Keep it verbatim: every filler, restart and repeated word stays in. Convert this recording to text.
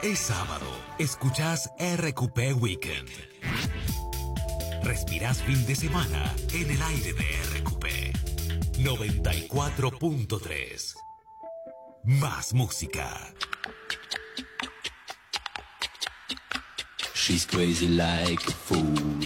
Es sábado. Escuchás R Q P Weekend. Respirás fin de semana en el aire de R Q P. noventa y cuatro punto tres. Más música. She's crazy like a fool.